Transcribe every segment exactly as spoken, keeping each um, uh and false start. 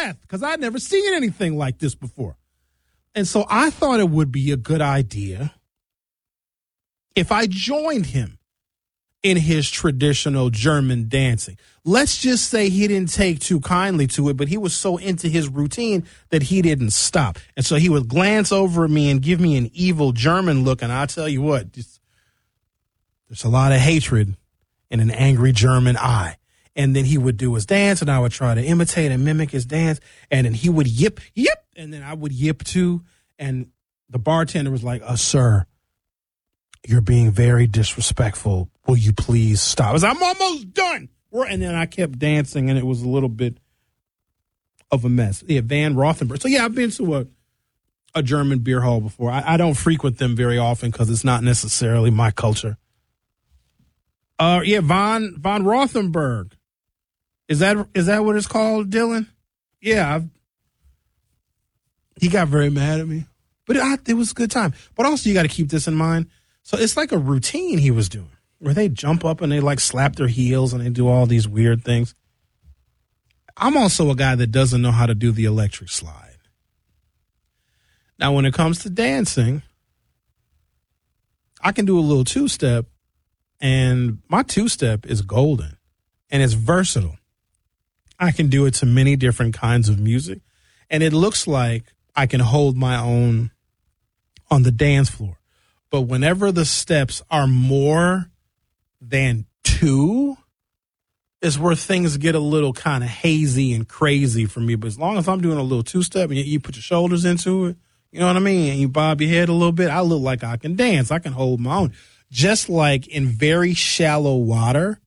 breath because I'd never seen anything like this before. And so I thought it would be a good idea if I joined him in his traditional German dancing. Let's just say he didn't take too kindly to it, but he was so into his routine that he didn't stop. And so he would glance over at me and give me an evil German look. And I'll tell you what, just, there's a lot of hatred in an angry German eye. And then he would do his dance, and I would try to imitate and mimic his dance. And then he would yip, yip, and then I would yip too. And the bartender was like, uh, sir, you're being very disrespectful. Will you please stop? I was like, I'm almost done. And then I kept dancing, and it was a little bit of a mess. Yeah, Van Rothenberg. So, yeah, I've been to a, a German beer hall before. I, I don't frequent them very often because it's not necessarily my culture. Uh, yeah, Von Von Rothenberg. Is that is that what it's called, Dylan? Yeah, I've, he got very mad at me, but it, it was a good time. But also, you got to keep this in mind. So it's like a routine he was doing where they jump up and they like slap their heels and they do all these weird things. I'm also a guy that doesn't know how to do the electric slide. Now, when it comes to dancing, I can do a little two-step, and my two-step is golden, and it's versatile. I can do it to many different kinds of music, and it looks like I can hold my own on the dance floor. But whenever the steps are more than two is where things get a little kind of hazy and crazy for me. But as long as I'm doing a little two-step and you, you put your shoulders into it, you know what I mean, and you bob your head a little bit, I look like I can dance. I can hold my own. Just like in very shallow water,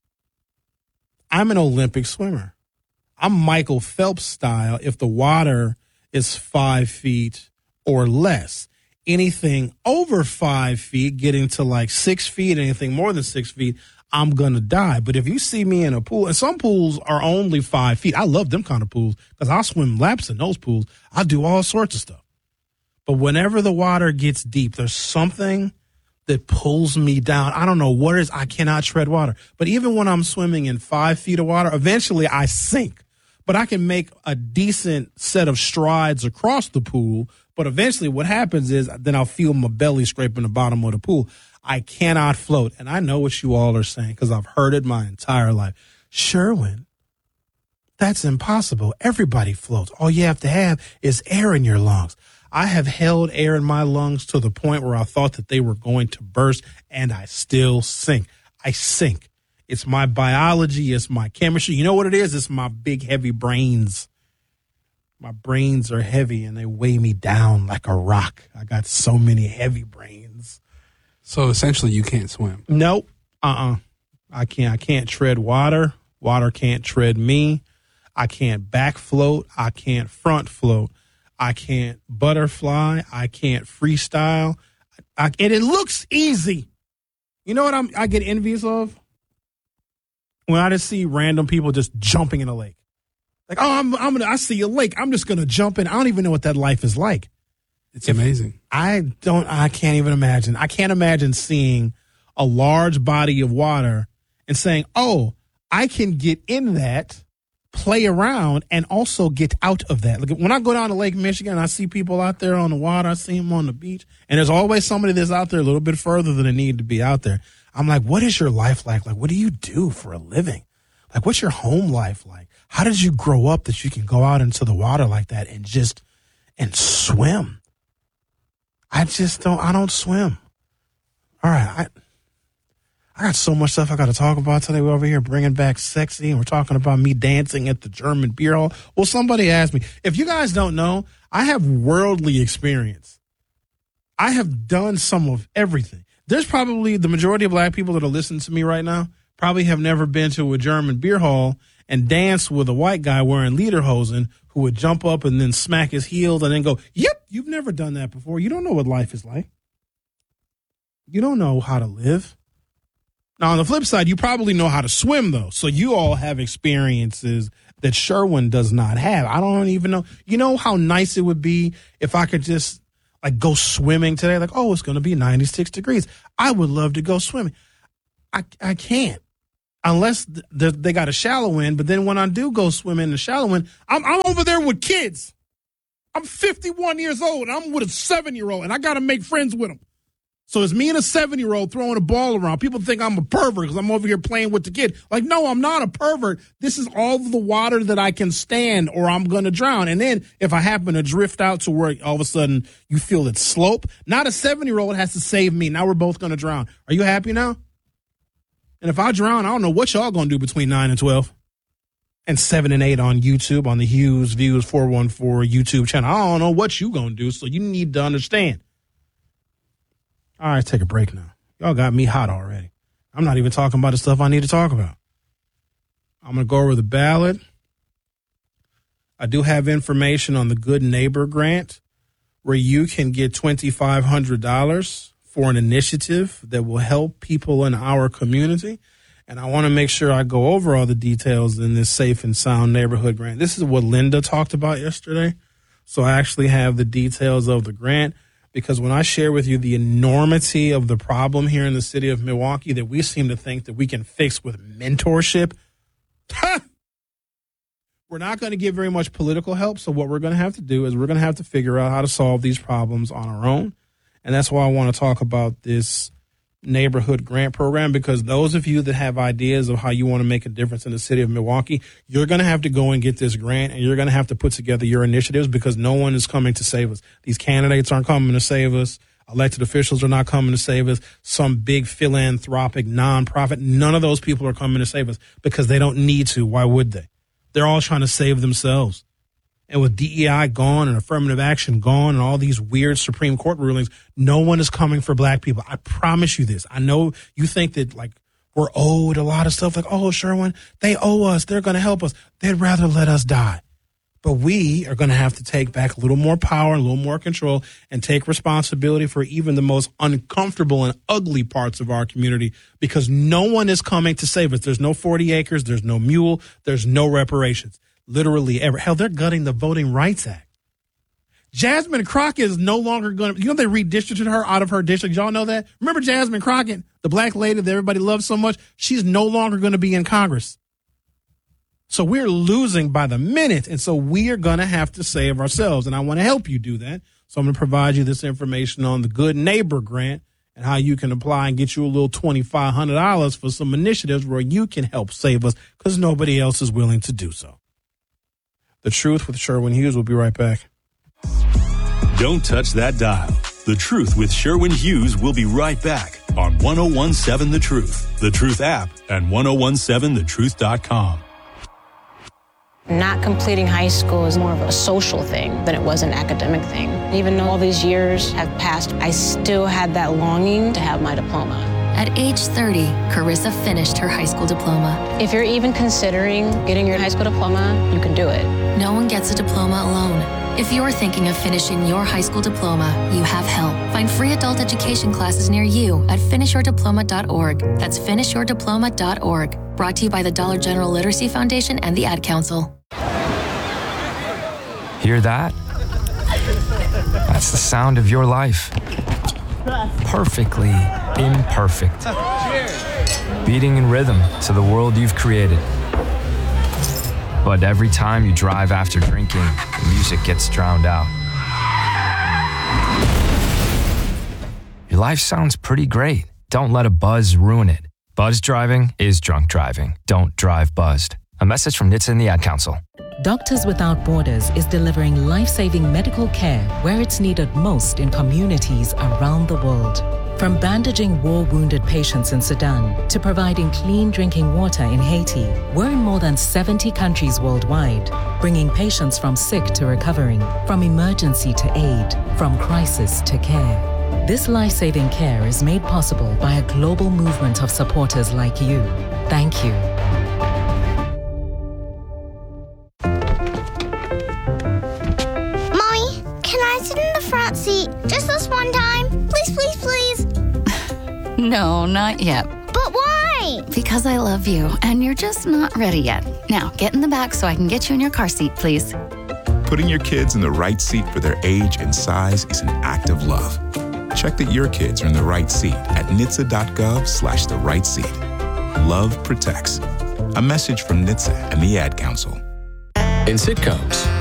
I'm an Olympic swimmer. I'm Michael Phelps style if the water is five feet or less. Anything over five feet, getting to like six feet, anything more than six feet, I'm going to die. But if you see me in a pool, and some pools are only five feet. I love them kind of pools because I'll swim laps in those pools. I'll do all sorts of stuff. But whenever the water gets deep, there's something that pulls me down. I don't know what it is. I cannot tread water. But even when I'm swimming in five feet of water, eventually I sink. But I can make a decent set of strides across the pool. But eventually what happens is then I'll feel my belly scraping the bottom of the pool. I cannot float. And I know what you all are saying because I've heard it my entire life. Sherwin, that's impossible. Everybody floats. All you have to have is air in your lungs. I have held air in my lungs to the point where I thought that they were going to burst, and I still sink. I sink. It's my biology. It's my chemistry. You know what it is? It's my big, heavy brains. My brains are heavy, and they weigh me down like a rock. I got so many heavy brains. So essentially, you can't swim. Nope. Uh-uh. I can't. I can't tread water. Water can't tread me. I can't back float. I can't front float. I can't butterfly. I can't freestyle. I, and it looks easy. You know what I'm, I get envious of? When I just see random people just jumping in a lake. Like, oh, I'm, I'm gonna, I see a lake. I'm just going to jump in. I don't even know what that life is like. It's if, amazing. I don't, I can't even imagine. I can't imagine seeing a large body of water and saying, oh, I can get in that, play around, and also get out of that. Like when I go down to Lake Michigan, I see people out there on the water. I see them on the beach, and there's always somebody that's out there a little bit further than they need to be out there. I'm like, what is your life like? Like, what do you do for a living? Like, what's your home life like? How did you grow up that you can go out into the water like that and just and swim? I just don't. I don't swim. All right, I. I got so much stuff I got to talk about today. We're over here bringing back sexy, and we're talking about me dancing at the German beer hall. Well, somebody asked me, if you guys don't know, I have worldly experience. I have done some of everything. There's probably the majority of black people that are listening to me right now probably have never been to a German beer hall and danced with a white guy wearing lederhosen who would jump up and then smack his heels and then go, yep, you've never done that before. You don't know what life is like. You don't know how to live. Now, on the flip side, you probably know how to swim, though. So you all have experiences that Sherwin does not have. I don't even know. You know how nice it would be if I could just, like, go swimming today? Like, oh, it's going to be ninety-six degrees. I would love to go swimming. I, I can't. unless th- th- they got a shallow end. But then when I do go swim in the shallow end, I'm, I'm over there with kids. I'm fifty-one years old. And I'm with a seven-year-old, and I got to make friends with them. So it's me and a seven-year-old throwing a ball around. People think I'm a pervert because I'm over here playing with the kid. Like, no, I'm not a pervert. This is all the water that I can stand or I'm going to drown. And then if I happen to drift out to where all of a sudden you feel its slope, not a seven-year-old has to save me. Now we're both going to drown. Are you happy now? And if I drown, I don't know what y'all going to do between nine and twelve. And seven and eight on YouTube, on the Hughes Views four one four YouTube channel. I don't know what you going to do, so you need to understand. All right, take a break now. Y'all got me hot already. I'm not even talking about the stuff I need to talk about. I'm going to go over the ballot. I do have information on the Good Neighbor Grant where you can get twenty-five hundred dollars for an initiative that will help people in our community. And I want to make sure I go over all the details in this Safe and Sound Neighborhood Grant. This is what Linda talked about yesterday. So I actually have the details of the grant. Because when I share with you the enormity of the problem here in the city of Milwaukee that we seem to think that we can fix with mentorship, we're not going to get very much political help. So what we're going to have to do is we're going to have to figure out how to solve these problems on our own. And that's why I want to talk about this neighborhood grant program, because those of you that have ideas of how you want to make a difference in the city of Milwaukee, you're going to have to go and get this grant, and you're going to have to put together your initiatives because no one is coming to save us. These candidates aren't coming to save us. Elected officials are not coming to save us. Some big philanthropic nonprofit, none of those people are coming to save us because they don't need to. Why would they? They're all trying to save themselves. And with D E I gone and affirmative action gone and all these weird Supreme Court rulings, no one is coming for black people. I promise you this. I know you think that, like, we're owed a lot of stuff. Like, oh, Sherwin, they owe us. They're going to help us. They'd rather let us die. But we are going to have to take back a little more power, a little more control, and take responsibility for even the most uncomfortable and ugly parts of our community, because no one is coming to save us. There's no forty acres. There's no mule. There's no reparations. Literally ever. Hell, they're gutting the Voting Rights Act. Jasmine Crockett is no longer going to, you know, they redistricted her out of her district. Y'all know that? Remember Jasmine Crockett, the black lady that everybody loves so much? She's no longer going to be in Congress. So we're losing by the minute. And so we are going to have to save ourselves. And I want to help you do that. So I'm going to provide you this information on the Good Neighbor Grant and how you can apply and get you a little twenty-five hundred dollars for some initiatives where you can help save us because nobody else is willing to do so. The Truth with Sherwin Hughes. We'll be right back. Don't touch that dial. The Truth with Sherwin Hughes will be right back on one oh one seven The Truth, The Truth app, and ten seventeen the truth dot com. Not completing high school is more of a social thing than it was an academic thing. Even though all these years have passed, I still had that longing to have my diploma. At age thirty, Carissa finished her high school diploma. If you're even considering getting your high school diploma, you can do it. No one gets a diploma alone. If you're thinking of finishing your high school diploma, you have help. Find free adult education classes near you at finish your diploma dot org. That's finish your diploma dot org. Brought to you by the Dollar General Literacy Foundation and the Ad Council. Hear that? That's the sound of your life. Perfectly imperfect. Beating in rhythm to the world you've created. But every time you drive after drinking, the music gets drowned out. Your life sounds pretty great. Don't let a buzz ruin it. Buzz driving is drunk driving. Don't drive buzzed. A message from N H T S A and the Ad Council. Doctors Without Borders is delivering life-saving medical care where it's needed most in communities around the world. From bandaging war-wounded patients in Sudan to providing clean drinking water in Haiti, we're in more than seventy countries worldwide, bringing patients from sick to recovering, from emergency to aid, from crisis to care. This life-saving care is made possible by a global movement of supporters like you. Thank you. Mommy, can I sit in the front seat just this one time? Please, please, please. No, not yet. But why? Because I love you, and you're just not ready yet. Now, get in the back so I can get you in your car seat, please. Putting your kids in the right seat for their age and size is an act of love. Check that your kids are in the right seat at N H T S A dot gov slash the right seat. Love protects. A message from N H T S A and the Ad Council. In sitcoms,